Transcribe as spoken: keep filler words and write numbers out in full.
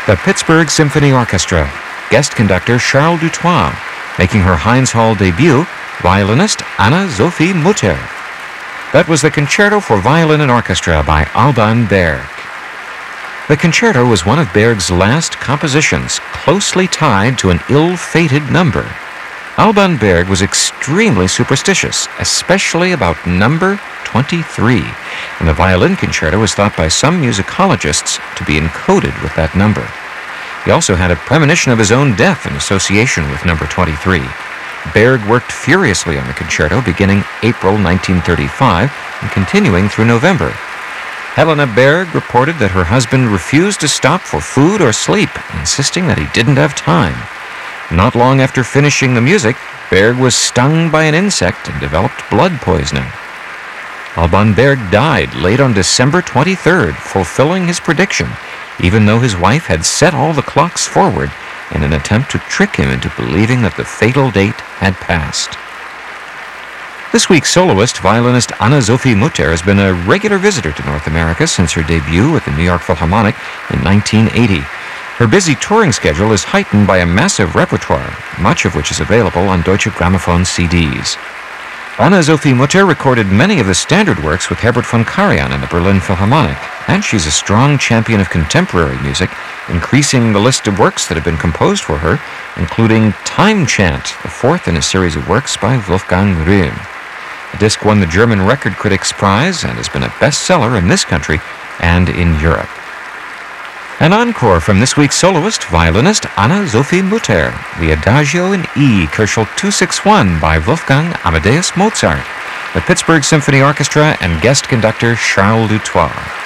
The Pittsburgh Symphony Orchestra, guest conductor Charles Dutoit, making her Heinz Hall debut, violinist Anna-Sophie Mutter. That was the Concerto for Violin and Orchestra by Alban Berg. The concerto was one of Berg's last compositions, closely tied to an ill-fated number. Alban Berg was extremely superstitious, especially about number twenty-three, and the violin concerto was thought by some musicologists to be encoded with that number. He also had a premonition of his own death in association with number twenty-three. Berg worked furiously on the concerto beginning April nineteen thirty-five and continuing through November. Helena Berg reported that her husband refused to stop for food or sleep, insisting that he didn't have time. Not long after finishing the music, Berg was stung by an insect and developed blood poisoning. Alban Berg died late on December twenty-third, fulfilling his prediction, even though his wife had set all the clocks forward in an attempt to trick him into believing that the fatal date had passed. This week's soloist, violinist Anna-Sophie Mutter, has been a regular visitor to North America since her debut at the New York Philharmonic in nineteen eighty. Her busy touring schedule is heightened by a massive repertoire, much of which is available on Deutsche Grammophon C Ds. Anna-Sophie Mutter recorded many of the standard works with Herbert von Karajan in the Berlin Philharmonic, and she's a strong champion of contemporary music, increasing the list of works that have been composed for her, including Time Chant, the fourth in a series of works by Wolfgang Rühm. The disc won the German Record Critics Prize and has been a bestseller in this country and in Europe. An encore from this week's soloist, violinist Anna-Sophie Mutter, the Adagio in E, Köchel two sixty-one by Wolfgang Amadeus Mozart, the Pittsburgh Symphony Orchestra and guest conductor Charles Dutoit.